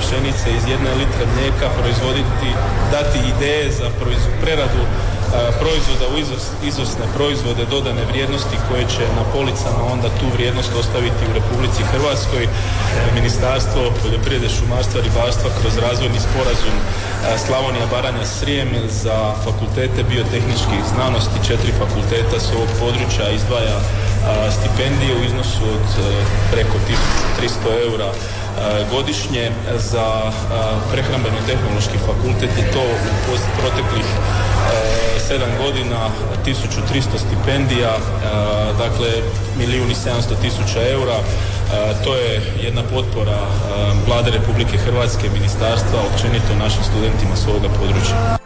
pšenice, iz 1 litre mlijeka proizvoditi, dati ideje za preradu proizvoda u izvrsne proizvode dodane vrijednosti koje će na policama onda tu vrijednost ostaviti u Republici Hrvatskoj. Ministarstvo poljoprivrede, šumarstva, ribarstva kroz razvojni sporazum Slavonija, Baranja, Srijem za fakultete biotehničkih znanosti, 4 fakulteta s ovog područja izdvaja stipendije u iznosu od preko 1300 eura godišnje. Za prehrambeno-tehnološki fakultet je to u proteklih 7 godina 1300 stipendija, dakle 1.700.000 eura. To je jedna potpora Vlade Republike Hrvatske, ministarstva, općenito našim studentima s ovoga područja.